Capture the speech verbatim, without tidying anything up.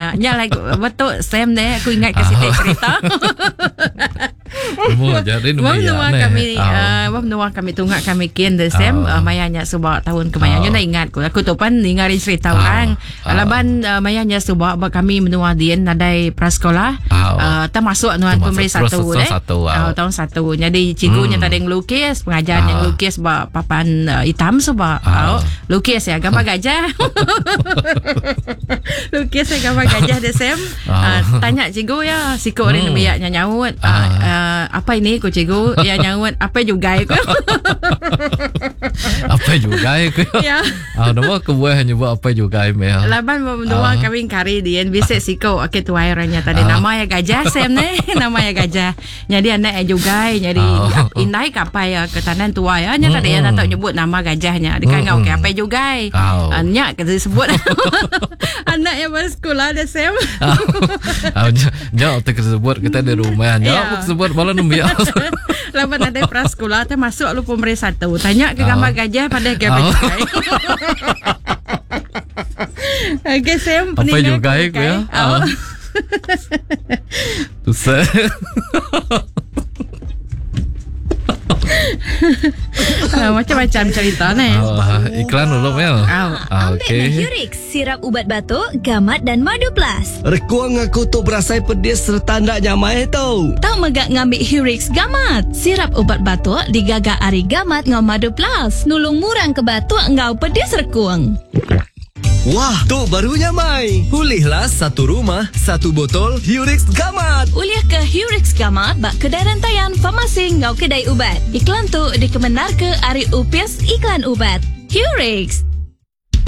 Ah, nya like betul Sam deh. Aku ingat ke Siti cerita. Semua jadi Wah nuang kami, oh. uh, wah nuang kami tunggak kami kian the Sam. Oh. Uh, mayanya subak tahun kemayanya oh. na ingat ko. Aku tu pan ingat cerita oh. orang. Oh. Laban uh, mayanya subak ba kami menua dian nadai prasekolah. Oh. Uh, termasuk nuan pemberi satu deh. Satu. Oh. Uh, tahun satu. Jadi cikgunya hmm. tadi ngelukis, pengajaran oh. yang lukis ba papan uh, hitam subak. Oh. Oh. Lukis ya gambar gajah. Lukis ya gambar gajah the Sam. Oh. Uh, tanya cikgu ya, siko hmm. rin biaknya nyaut. Uh, uh, uh, apa ini ko cikgu? Ya nyaut apa juga ko. Apa juga ko. Ya. Ah, nama ko buat hanya buat apa juga meh. Laban mendoa kami kari dian bisa siko okey tu airnya tadi nama ya gajah Sam ne, nama ya gajah. Jadi anak ya juga jadi indai kapai ya ke tanan tua ya nya tadi ya tak nyebut nama gajahnya. Dikan ngau ke apa juga. Nya ke disebut anak yang baru sekolah ada Sam. Ah, nya tak disebut kita di rumah nya sebut bola numbiak. Laban ada prasekolah teh masuk lu pemberi satu. Tanya ke gambar gajah pada ke apa juga. Okey Sam, apa juga ya? Oh. Tu se. Uh, macam-macam cerita ni. Oh, iklan dulu Mel. Oh. Ah, okay. Ambil Hurix, sirap ubat batuk, gamat dan madu plus. Rekuang aku tu berasai pedis serta ndak nyamai tu. Tahu megak ngambil Hurix gamat. Sirap ubat batuk digagak ari gamat ngau madu plus. Nulung murang ke batuk ngau pedis rekuang. Wah, tu barunya Mai. Pulihlah satu rumah, satu botol Hurix Gamat. Uliah ke Hurix Gamat bak kedai rantaian farmasi ngau kedai ubat. Iklan tu dikemenar ke Ari Upis Iklan Ubat. Hurix.